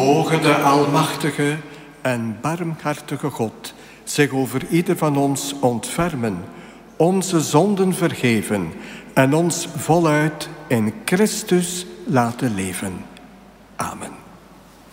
mogen de almachtige en barmhartige God zich over ieder van ons ontfermen, onze zonden vergeven en ons voluit in Christus laten leven. Amen.